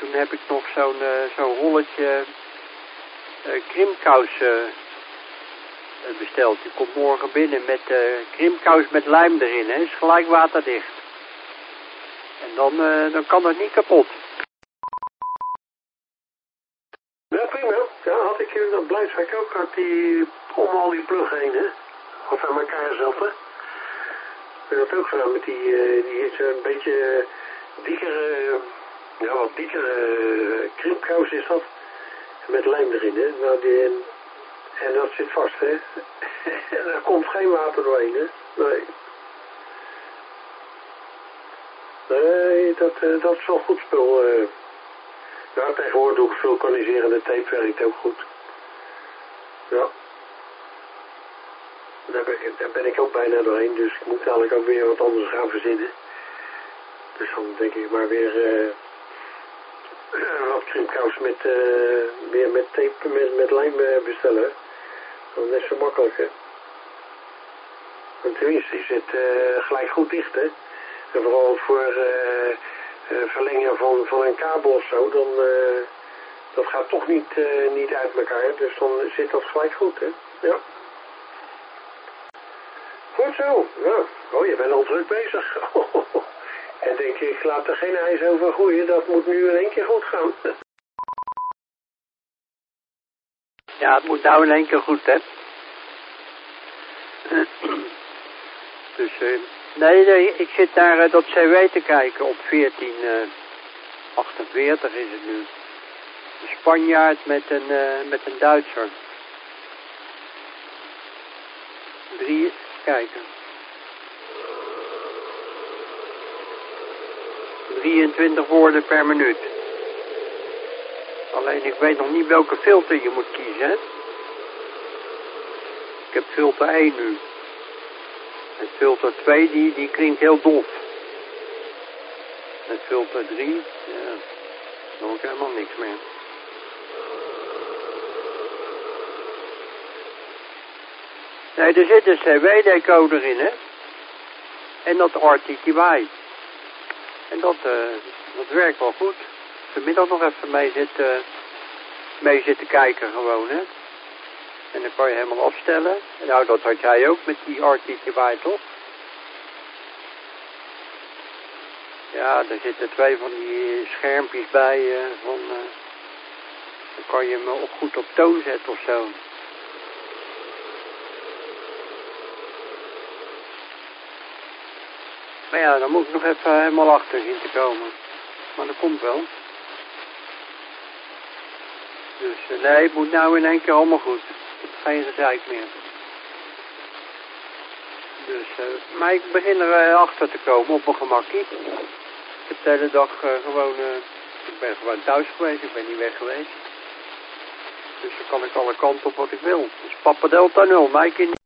toen heb ik nog zo'n rolletje krimkousen besteld. Die komt morgen binnen met krimkous met lijm erin. Hè. Is gelijk waterdicht. En dan kan het niet kapot. Ja, prima. Ja, had ik hier dat Blijswijk ook gehad, die om al die plug heen, hè. Of aan elkaar zelf, hè. Ik heb dat ook gedaan met die is een beetje dikkere, ja, wat dikkere krimpkous is dat. Met lijm erin, hè. Nou, en dat zit vast, hè. En er komt geen water doorheen, hè. Nee. Nee, dat is wel goed spul. Ja, tegenwoordig doe ik vulkaniserende tape, werkt ook goed. Ja. Daar ben ik ook bijna doorheen, dus ik moet dadelijk ook weer wat anders gaan verzinnen. Dus dan denk ik maar weer wat krimpkous weer met tape, met lijm bestellen. Dat is zo makkelijk, hè. Want tenminste is het gelijk goed dicht, hè. En vooral voor verlengen van een kabel of zo, dan dat gaat toch niet uit elkaar. Dus dan zit dat gelijk goed, hè. Ja. Goed zo. Ja. Oh, je bent al druk bezig. En denk ik laat er geen ijs over groeien. Dat moet nu in één keer goed gaan. Ja, het moet nou in één keer goed, hè. Dus, nee, ik zit naar dat CW te kijken op 1448 is het nu. Een Spanjaard met een Duitser. 3, kijken. 23 woorden per minuut. Alleen ik weet nog niet welke filter je moet kiezen, hè. Ik heb filter 1 nu. En filter 2 die klinkt heel dof. En filter 3, ja, dan hoor ik helemaal niks meer. Nee, er zit een CW-decoder in, hè. En dat RTTY. En dat werkt wel goed. Vanmiddag nog even mee zitten kijken gewoon, hè. En dan kan je helemaal afstellen. Nou, dat had jij ook met die RTTY, toch? Ja, daar zitten 2 van die schermpjes bij. Dan kan je hem ook goed op toon zetten of zo. Maar ja, dan moet ik nog even helemaal achter zien te komen. Maar dat komt wel. Dus nee, het moet nou in één keer allemaal goed. Geen gezeik meer. Dus, maar ik begin er achter te komen op mijn gemakkie. Ik heb de hele dag ik ben gewoon thuis geweest, ik ben niet weg geweest. Dus dan kan ik alle kanten op wat ik wil. Dus Papa Delta 0, Mike in